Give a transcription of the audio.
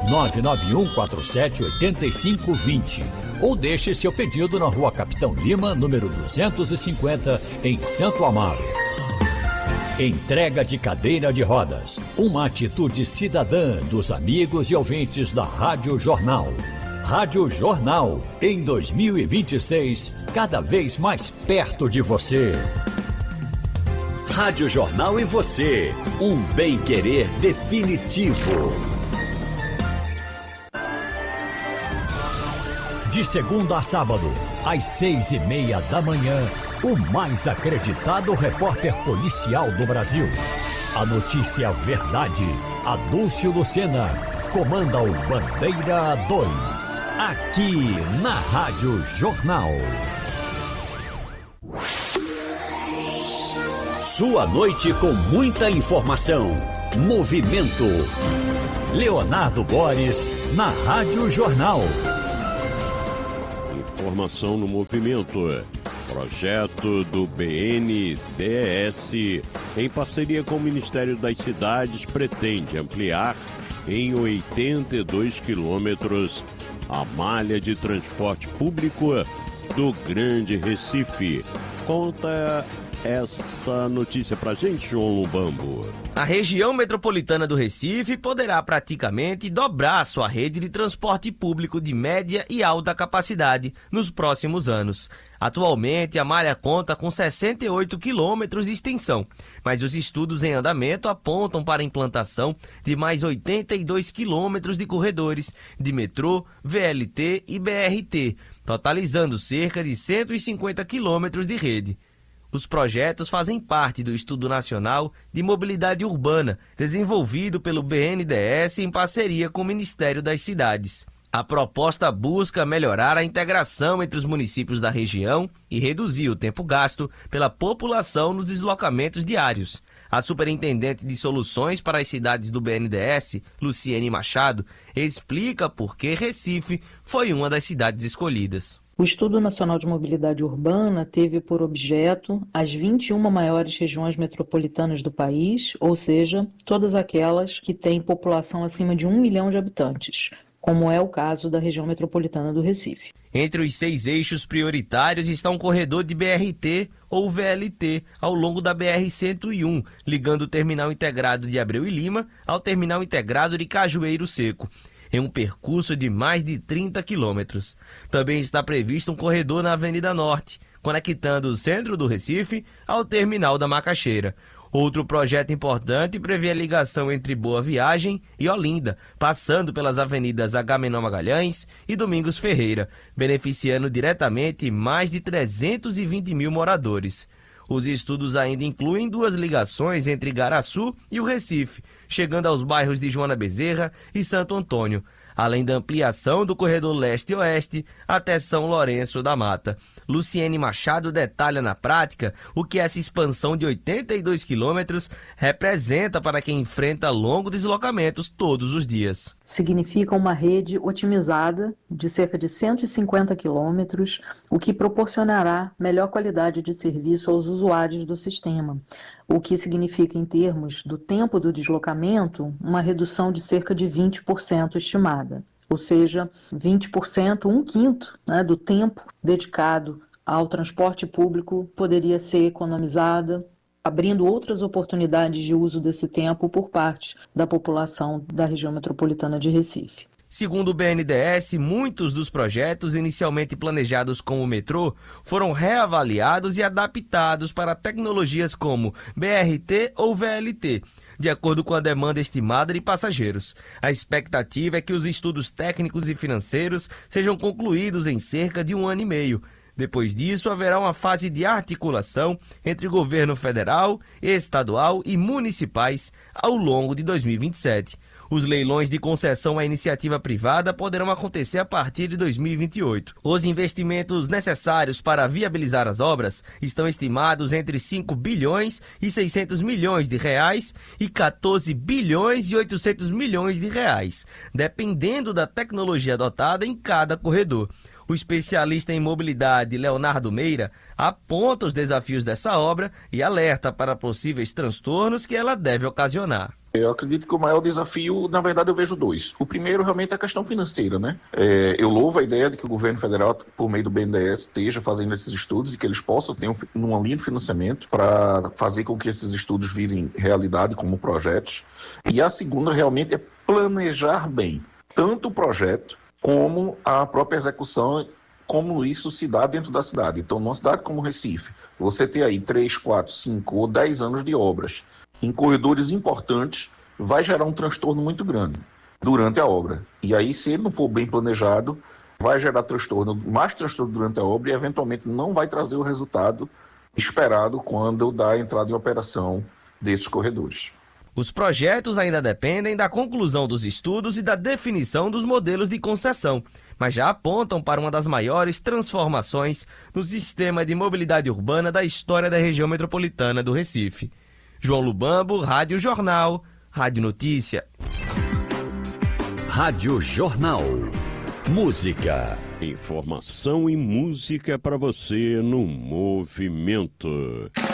991478520 ou deixe seu pedido na Rua Capitão Lima, número 250, em Santo Amaro. Entrega de cadeira de rodas, uma atitude cidadã dos amigos e ouvintes da Rádio Jornal. Rádio Jornal, em 2026, cada vez mais perto de você. Rádio Jornal e você, um bem-querer definitivo. De segunda a sábado, às 6:30 da manhã, o mais acreditado repórter policial do Brasil. A notícia verdade, Adúlcio Lucena, comanda o Bandeira 2, aqui na Rádio Jornal. Sua noite com muita informação, movimento. Leonardo Boris, na Rádio Jornal. Informação no movimento. Projeto do BNDES, em parceria com o Ministério das Cidades, pretende ampliar em 82 quilômetros a malha de transporte público do Grande Recife. Conta essa notícia pra gente, João Lubambo. A região metropolitana do Recife poderá praticamente dobrar sua rede de transporte público de média e alta capacidade nos próximos anos. Atualmente, a malha conta com 68 quilômetros de extensão, mas os estudos em andamento apontam para a implantação de mais 82 quilômetros de corredores de metrô, VLT e BRT, totalizando cerca de 150 quilômetros de rede. Os projetos fazem parte do Estudo Nacional de Mobilidade Urbana, desenvolvido pelo BNDES em parceria com o Ministério das Cidades. A proposta busca melhorar a integração entre os municípios da região e reduzir o tempo gasto pela população nos deslocamentos diários. A superintendente de soluções para as cidades do BNDES, Luciene Machado, explica por que Recife foi uma das cidades escolhidas. O Estudo Nacional de Mobilidade Urbana teve por objeto as 21 maiores regiões metropolitanas do país, ou seja, todas aquelas que têm população acima de 1 milhão de habitantes, como é o caso da região metropolitana do Recife. Entre os 6 eixos prioritários está um corredor de BRT ou VLT ao longo da BR-101, ligando o Terminal Integrado de Abreu e Lima ao Terminal Integrado de Cajueiro Seco, em um percurso de mais de 30 quilômetros. Também está previsto um corredor na Avenida Norte, conectando o centro do Recife ao Terminal da Macaxeira. Outro projeto importante prevê a ligação entre Boa Viagem e Olinda, passando pelas avenidas Agamenon Magalhães e Domingos Ferreira, beneficiando diretamente mais de 320 mil moradores. Os estudos ainda incluem 2 ligações entre Igaraçu e o Recife, chegando aos bairros de Joana Bezerra e Santo Antônio, além da ampliação do corredor leste-oeste até São Lourenço da Mata. Luciene Machado detalha na prática o que essa expansão de 82 quilômetros representa para quem enfrenta longos deslocamentos todos os dias. Significa uma rede otimizada de cerca de 150 quilômetros, o que proporcionará melhor qualidade de serviço aos usuários do sistema, o que significa, em termos do tempo do deslocamento, uma redução de cerca de 20% estimada. Ou seja, 20%, 1/5, do tempo dedicado ao transporte público poderia ser economizada, abrindo outras oportunidades de uso desse tempo por parte da população da região metropolitana de Recife. Segundo o BNDES, muitos dos projetos inicialmente planejados como o metrô foram reavaliados e adaptados para tecnologias como BRT ou VLT, de acordo com a demanda estimada de passageiros. A expectativa é que os estudos técnicos e financeiros sejam concluídos em cerca de 1 ano e meio. Depois disso, haverá uma fase de articulação entre governo federal, estadual e municipais ao longo de 2027. Os leilões de concessão à iniciativa privada poderão acontecer a partir de 2028. Os investimentos necessários para viabilizar as obras estão estimados entre 5 bilhões e 600 milhões de reais e 14 bilhões e 800 milhões de reais, dependendo da tecnologia adotada em cada corredor. O especialista em mobilidade Leonardo Meira aponta os desafios dessa obra e alerta para possíveis transtornos que ela deve ocasionar. Eu acredito que o maior desafio, na verdade, eu vejo dois. O primeiro, realmente, é a questão financeira, né? Eu louvo a ideia de que o governo federal, por meio do BNDES, esteja fazendo esses estudos e que eles possam ter uma linha de financiamento para fazer com que esses estudos virem realidade como projetos. E a segunda, realmente, é planejar bem tanto o projeto como a própria execução, como isso se dá dentro da cidade. Então, numa cidade como Recife, você ter aí 3, 4, 5 ou 10 anos de obras em corredores importantes, vai gerar um transtorno muito grande durante a obra. E aí, se ele não for bem planejado, vai gerar mais transtorno durante a obra e, eventualmente, não vai trazer o resultado esperado quando dá a entrada em operação desses corredores. Os projetos ainda dependem da conclusão dos estudos e da definição dos modelos de concessão, mas já apontam para uma das maiores transformações no sistema de mobilidade urbana da história da região metropolitana do Recife. João Lubambo, Rádio Jornal, Rádio Notícia. Rádio Jornal. Música. Informação e música para você no movimento.